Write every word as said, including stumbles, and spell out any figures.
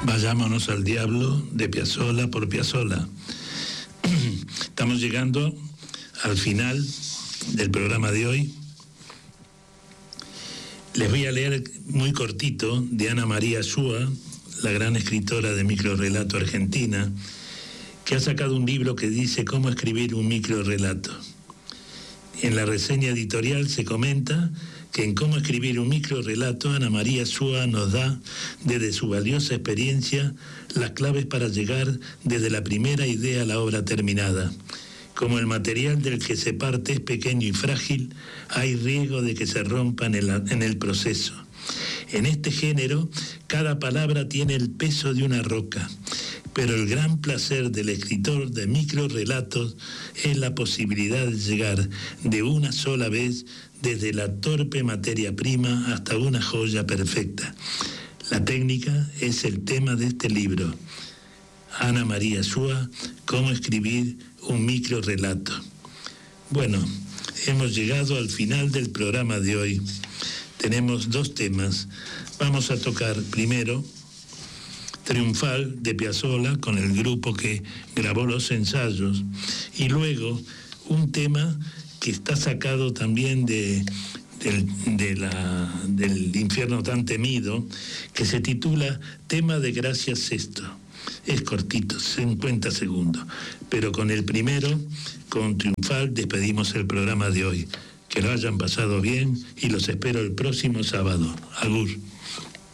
Vayámonos al diablo, de Piazzolla por Piazzolla. Estamos llegando al final del programa de hoy. Les voy a leer muy cortito de Ana María Shua, la gran escritora de microrrelato argentina, que ha sacado un libro que dice cómo escribir un microrrelato. En la reseña editorial se comenta que en cómo escribir un microrrelato, Ana María Shua nos da, desde su valiosa experiencia, las claves para llegar desde la primera idea a la obra terminada. Como el material del que se parte es pequeño y frágil, hay riesgo de que se rompa en el, en el proceso. En este género, cada palabra tiene el peso de una roca, pero el gran placer del escritor de microrrelatos es la posibilidad de llegar de una sola vez desde la torpe materia prima hasta una joya perfecta. La técnica es el tema de este libro. Ana María Shua, cómo escribir un microrrelato. Bueno, hemos llegado al final del programa de hoy. Tenemos dos temas. Vamos a tocar primero Triunfal de Piazzolla con el grupo que grabó los ensayos, y luego un tema que está sacado también de, del, de la, del infierno tan temido, que se titula Tema de Gracia Sexto. Es cortito, cincuenta segundos, pero con el primero, con Triunfal, despedimos el programa de hoy. Que lo hayan pasado bien y los espero el próximo sábado. Agur.